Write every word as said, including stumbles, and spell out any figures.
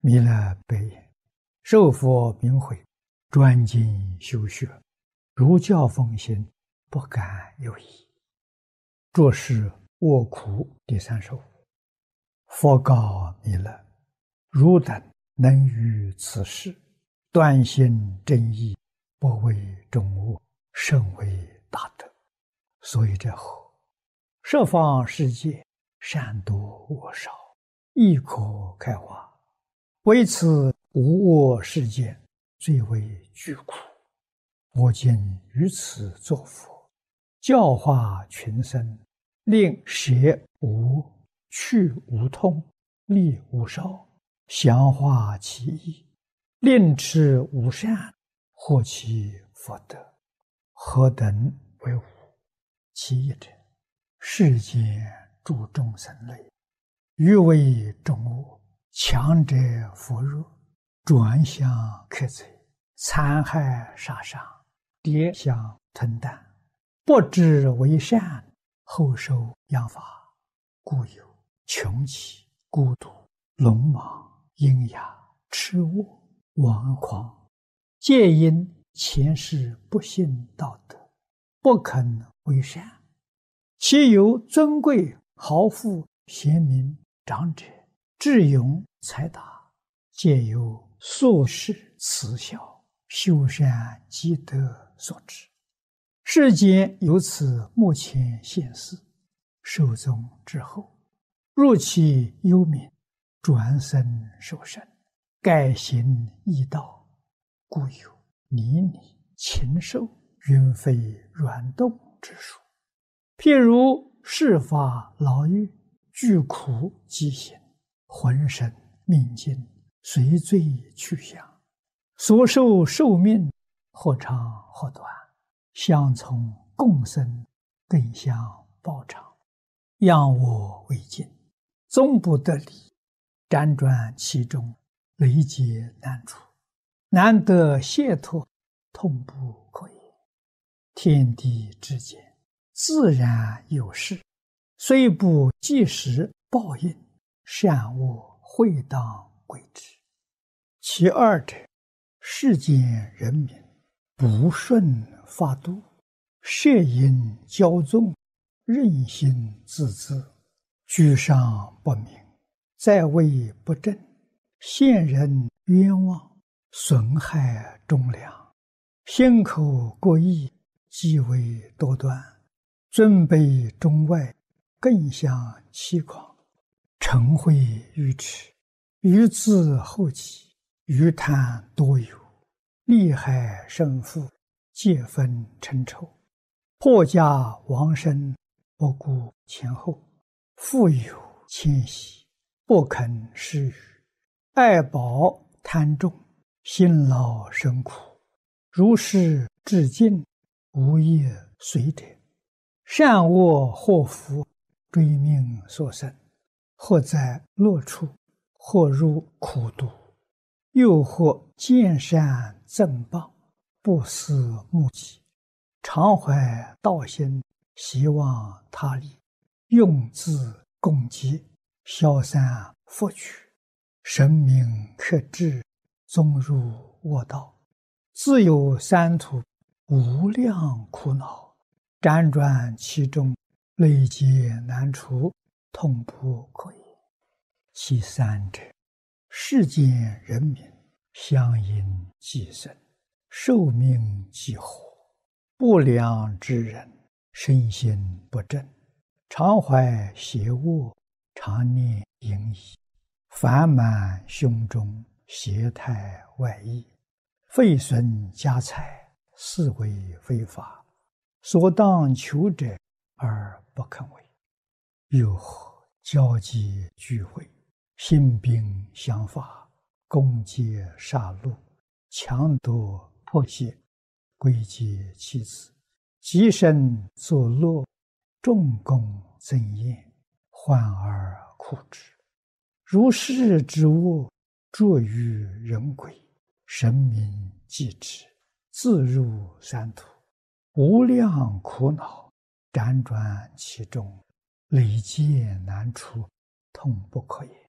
弥勒白言：受佛明诲，专精修学，如教奉行，不敢有疑。作是卧苦第三十五。佛告弥勒：汝等能于此事，断心正义，不为众恶，甚为大德。所以者何？十方世界，善多恶少，亦可开化。为此无恶世间，最为具苦。我今于此作佛，教化群生，令舍无、去无痛，利无少，详化其意，令持无善，获其福德。何等为无？其一者，世间诸众生类，欲为众恶，强者扶弱，转向克贼，残害杀伤，跌相吞啖，不知为善，后受殃罚，故有穷奇、孤独、鲁莽、阴哑、痴卧、顽狂，皆因前世不信道德，不肯为善。其有尊贵豪富贤明长者，智勇才达，皆由宿世慈孝修善积德所致。世间由此目前现世，寿终之后，入其幽冥，转生受生，改行异道，故有泥泞、禽兽、云飞软动之术。譬如世法牢狱，具苦极刑，浑身命尽，随罪去向，所受寿命或长或短，相从共生，更相报偿，仰我为镜，终不得离，辗转其中，累劫难除，难得解脱，痛不可言。天地之间，自然有事，虽不即时报应，善恶会当归之。其二者，世间人民不顺法度，摄引骄纵，任性自恣，居上不明，在位不正，陷人冤枉，损害忠良，心口过意，极为多端，尊卑中外，更相欺诳，嗔恚愚痴，愚自后己，愚贪多有，利害胜负，皆分成仇，破家亡身，不顾前后，富有谦息，不肯施予，爱宝贪重，辛劳生苦，如是至尽，无业随者。善恶祸福，追命所生，或在乐处，或入苦毒，又或见善赠谤，不思目己，常怀道心，希望他利，用自共济，消散福取，神明克制，终入恶道，自有三途，无量苦恼，辗转其中，累劫难除，痛不可言。其三者，世间人民相因寄生，寿命既活，不良之人，身心不正，常怀邪恶，常念淫逸，烦满胸中，邪态外溢，废损家财，是为非法，所当求者而不肯为。又何交际聚会，兴兵相伐，攻击杀戮，强夺迫胁，归结妻子，极身作乐，众功增宴，患而苦之。如是之恶，作于人鬼，神明继之，自入三途，无量苦恼，辗转其中，累劫难除，痛不可言。